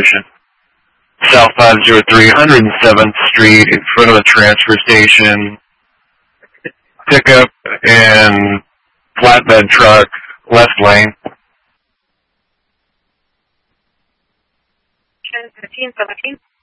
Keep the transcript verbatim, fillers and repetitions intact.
station. South five oh three, one hundred seventh Street, in front of the transfer station. Pickup and flatbed truck, left lane. ten fifteen seventeen.